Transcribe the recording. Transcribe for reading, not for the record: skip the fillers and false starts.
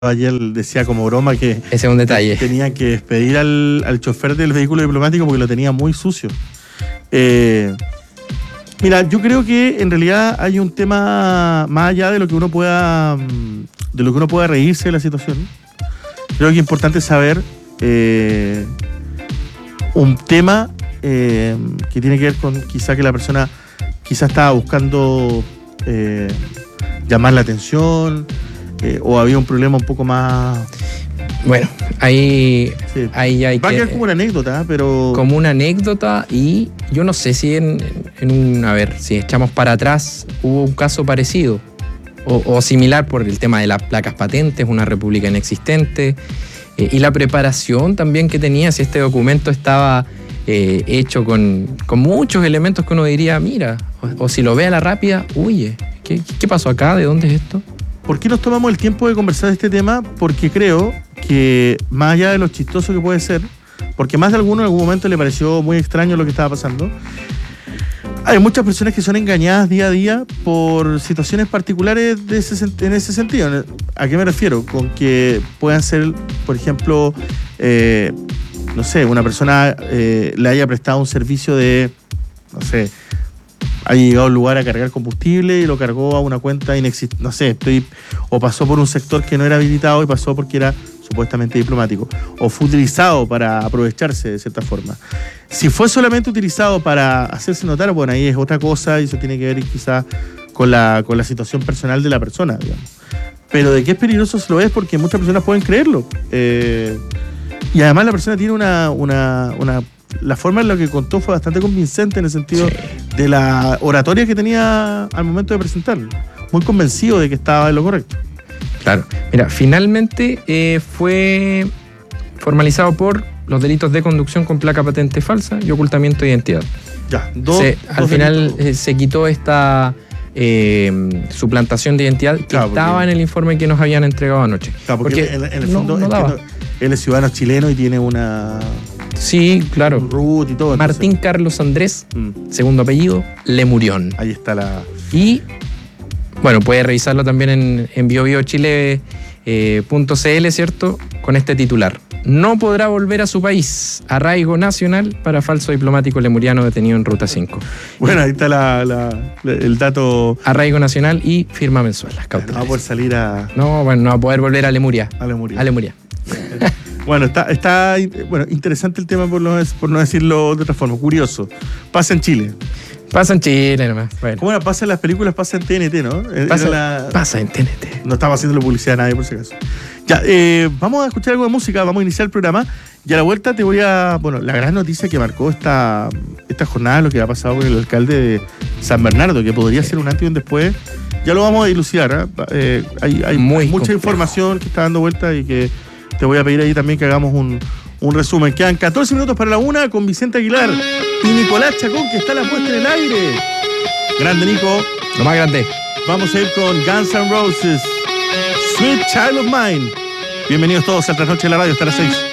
ayer decía como broma que ese es un detalle. Tenía que despedir al chofer del vehículo diplomático porque lo tenía muy sucio. Mira, yo creo que en realidad hay un tema más allá de lo que uno pueda reírse de la situación. Creo que es importante saber un tema que tiene que ver con quizá que la persona quizá estaba buscando llamar la atención, o había un problema un poco más... Bueno, ahí hay Va a que... quedar como una anécdota, pero... Como una anécdota, y yo no sé si a ver, si echamos para atrás, hubo un caso parecido o similar por el tema de las placas patentes, una república inexistente, y la preparación también que tenía, si este documento estaba hecho con muchos elementos que uno diría, mira, o si lo ve a la rápida, huye, ¿qué pasó acá? ¿De dónde es esto? ¿Por qué nos tomamos el tiempo de conversar de este tema? Porque creo que, más allá de lo chistoso que puede ser, porque más de alguno en algún momento le pareció muy extraño lo que estaba pasando, hay muchas personas que son engañadas día a día por situaciones particulares en ese sentido. ¿A qué me refiero? Con que puedan ser, por ejemplo, no sé, una persona le haya prestado un servicio de, no sé, ha llegado a un lugar a cargar combustible y lo cargó a una cuenta inexistente, no sé, o pasó por un sector que no era habilitado y pasó porque era supuestamente diplomático, o fue utilizado para aprovecharse de cierta forma. Si fue solamente utilizado para hacerse notar, bueno, ahí es otra cosa y eso tiene que ver quizás con la situación personal de la persona, digamos. Pero de qué es peligroso se lo es porque muchas personas pueden creerlo. Y además la persona tiene la forma en la que contó fue bastante convincente en el sentido de la oratoria que tenía al momento de presentarlo. Muy convencido de que estaba en lo correcto. Claro. Mira, finalmente fue formalizado por los delitos de conducción con placa patente falsa y ocultamiento de identidad. Ya, al final se quitó esta suplantación de identidad que estaba en el informe que nos habían entregado anoche. Claro, porque en el fondo no daba. Él es ciudadano chileno y tiene una... Sí, claro. Un root y todo. Martín Carlos Andrés, segundo apellido, Lemurión. Ahí está la... Y, bueno, puede revisarlo también en biobiochile.cl, ¿cierto? Con este titular. No podrá volver a su país. Arraigo nacional para falso diplomático lemuriano detenido en Ruta 5. Bueno, ahí está el dato... Arraigo nacional y firma mensual, las cautelares. No va a poder salir a... No, bueno, no va a poder volver a Lemuria. A Lemuria. A Lemuria. Bueno, está interesante el tema por no decirlo de otra forma, curioso. Pasa en Chile. Pasa en Chile nomás. Bueno. ¿Cómo pasa en las películas? Pasa en TNT, ¿no? Pasa en TNT. No estaba haciendo publicidad a nadie, por si acaso. Ya, vamos a escuchar algo de música, vamos a iniciar el programa y a la vuelta te voy a... Bueno, la gran noticia que marcó esta jornada, lo que ha pasado con el alcalde de San Bernardo, que podría ser un antes y un después, ya lo vamos a dilucidar, ¿eh? Hay mucha información que está dando vuelta y que te voy a pedir ahí también que hagamos un resumen. Quedan 14 minutos para la 1 con Vicente Aguilar y Nicolás Chacón, que está la puesta en el aire. Grande, Nico. Lo más grande. Vamos a ir con Guns N' Roses, Sweet Child of Mine. Bienvenidos todos a Trasnoche de la Radio hasta las 6.